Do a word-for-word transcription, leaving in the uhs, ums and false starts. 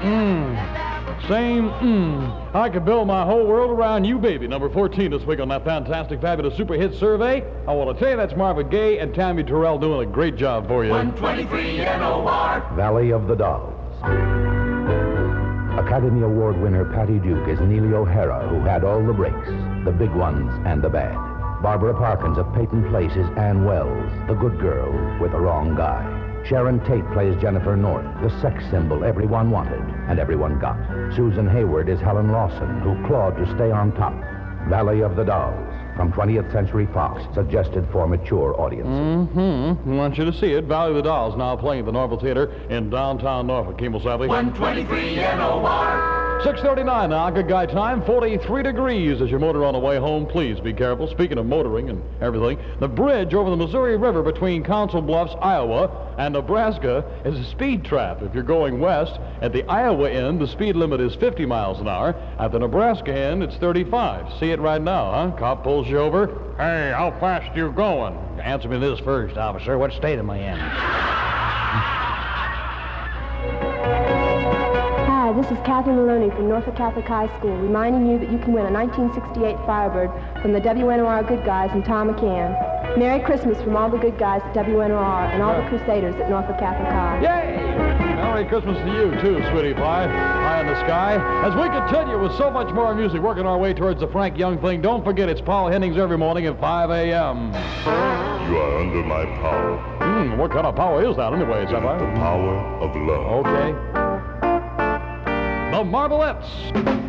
Mmm. Same mmm. I could build my whole world around you, baby. Number fourteen this week on that fantastic, fabulous super hit survey. I want to tell you that's Marvin Gaye and Tammy Terrell doing a great job for you. one twenty-three N O R. Valley of the Dolls. Academy Award winner Patty Duke is Neely O'Hara, who had all the breaks, the big ones and the bad. Barbara Parkins of Peyton Place is Ann Wells, the good girl with the wrong guy. Sharon Tate plays Jennifer North, the sex symbol everyone wanted and everyone got. Susan Hayward is Helen Lawson, who clawed to stay on top. Valley of the Dolls, from twentieth Century Fox, suggested for mature audiences. Mm-hmm. I want you to see it. Valley of the Dolls now playing at the Norfolk Theater in downtown Norfolk. Kemal Savvy. one twenty-three N O R. six thirty-nine now, good guy time, forty-three degrees as you motor on the way home. Please be careful. Speaking of motoring and everything, the bridge over the Missouri River between Council Bluffs, Iowa, and Nebraska is a speed trap. If you're going west, at the Iowa end, the speed limit is fifty miles an hour. At the Nebraska end, it's thirty-five. See it right now, huh? Cop pulls you over. Hey, how fast you going? Answer me this first, officer. What state am I in? Hi, this is Kathy Maloney from Norfolk Catholic High School, reminding you that you can win a nineteen sixty-eight Firebird from the W N O R Good Guys and Tom McCann. Merry Christmas from all the good guys at W N O R and all the Crusaders at Norfolk Catholic High. Yay! Merry Christmas to you, too, sweetie pie. High in the sky. As we continue with so much more music, working our way towards the Frank Young thing, don't forget it's Paul Hennings every morning at five a.m. You are under my power. Hmm, what kind of power is that anyway, Sapphire? The power of love. Okay. The Marvelettes.